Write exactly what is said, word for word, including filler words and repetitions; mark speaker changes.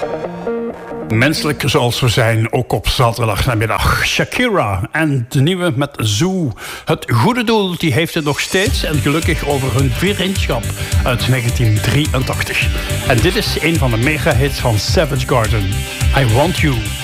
Speaker 1: Menselijk zoals we zijn, ook op zaterdagnamiddag. Shakira en de nieuwe met Zoo. Het goede doel die heeft het nog steeds. En gelukkig over hun vriendschap uit negentien drieëntachtig. En dit is een van de mega-hits van Savage Garden. I Want You.